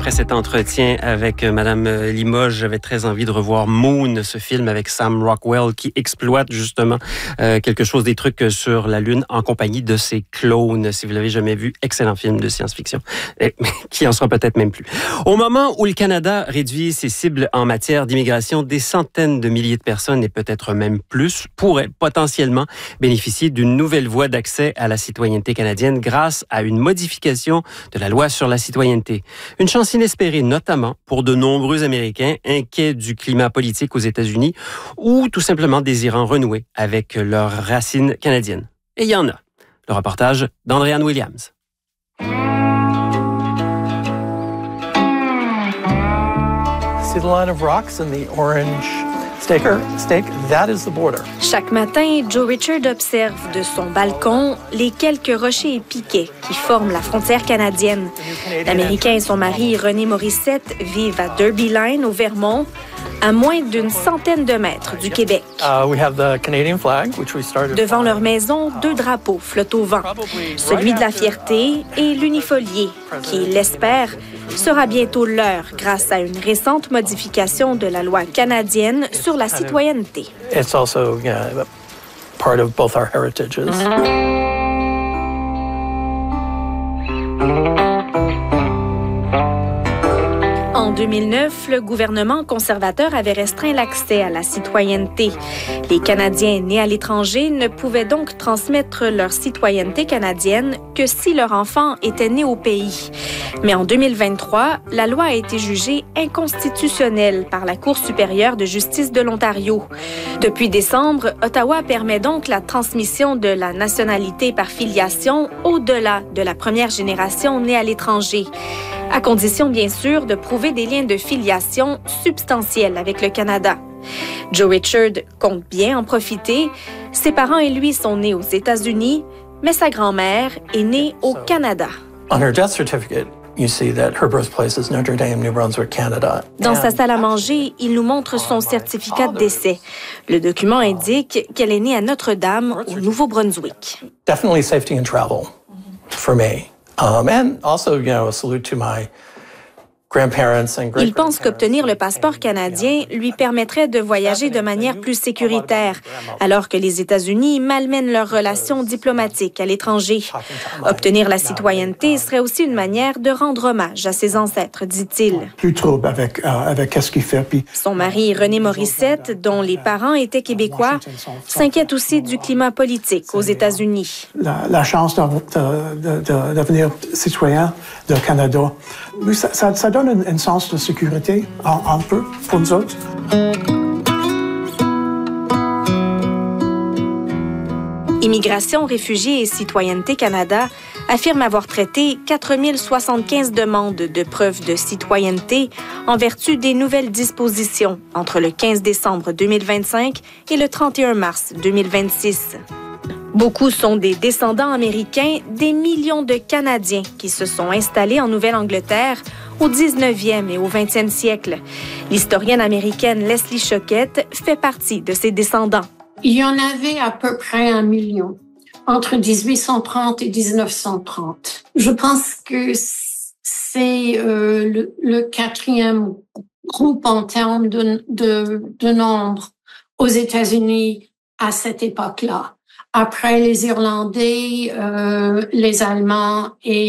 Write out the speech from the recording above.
Après cet entretien avec Madame Limoges, j'avais très envie de revoir Moon, ce film avec Sam Rockwell qui exploite justement quelque chose, des trucs sur la Lune en compagnie de ses clones. Si vous l'avez jamais vu, excellent film de science-fiction, qui en sera peut-être même plus. Au moment où le Canada réduit ses cibles en matière d'immigration, des centaines de milliers de personnes et peut-être même plus pourraient potentiellement bénéficier d'une nouvelle voie d'accès à la citoyenneté canadienne grâce à une modification de la loi sur la citoyenneté. Une chance inespérée, notamment pour de nombreux Américains inquiets du climat politique aux États-Unis ou tout simplement désirant renouer avec leurs racines canadiennes. Et il y en a. Le reportage d'Andréanne Williams. See the line of rocks and the orange stake, that is the border. Chaque matin, Joe Richard observe de son balcon les quelques rochers et piquets qui forment la frontière canadienne. L'Américain et son mari, René Morissette, vivent à Derby Line, au Vermont, à moins d'une centaine de mètres du Québec. Devant leur maison, deux drapeaux flottent au vent. Celui de la fierté et l'unifolié, qui, l'espère, sera bientôt leur grâce à une récente modification de la loi canadienne sur la citoyenneté. It's also, part of both our heritages. En 2009, le gouvernement conservateur avait restreint l'accès à la citoyenneté. Les Canadiens nés à l'étranger ne pouvaient donc transmettre leur citoyenneté canadienne que si leur enfant était né au pays. Mais en 2023, la loi a été jugée inconstitutionnelle par la Cour supérieure de justice de l'Ontario. Depuis décembre, Ottawa permet donc la transmission de la nationalité par filiation au-delà de la première génération née à l'étranger, à condition bien sûr de prouver des liens de filiation substantiels avec le Canada. Joe Richard compte bien en profiter. Ses parents et lui sont nés aux États-Unis, mais sa grand-mère est née au Canada. On her death certificate, you see that her birthplace is Notre Dame, New Brunswick, Canada. Dans sa salle à manger, il nous montre son certificat de décès. Le document indique qu'elle est née à Notre-Dame, au Nouveau-Brunswick. Definitely safety and travel for me. And also, a salute to my grandparents and great-grandparents. Il pense qu'obtenir le passeport canadien lui permettrait de voyager de manière plus sécuritaire, alors que les États-Unis malmènent leurs relations diplomatiques à l'étranger. Obtenir la citoyenneté serait aussi une manière de rendre hommage à ses ancêtres, dit-il. Plus trouble avec ce qu'il fait. Puis... Son mari, René Morissette, dont les parents étaient québécois, s'inquiète aussi du climat politique aux États-Unis. La chance de devenir citoyen du Canada, ça donne un sens de sécurité, un peu, pour nous autres. Immigration, réfugiés et Citoyenneté Canada affirme avoir traité 4075 demandes de preuves de citoyenneté en vertu des nouvelles dispositions entre le 15 décembre 2025 et le 31 mars 2026. Beaucoup sont des descendants américains des millions de Canadiens qui se sont installés en Nouvelle-Angleterre au 19e et au 20e siècle. L'historienne américaine Leslie Choquette fait partie de ces descendants. Il y en avait à peu près 1 million entre 1830 et 1930. Je pense que c'est le quatrième groupe en termes de nombre aux États-Unis à cette époque-là. Après les Irlandais, les Allemands et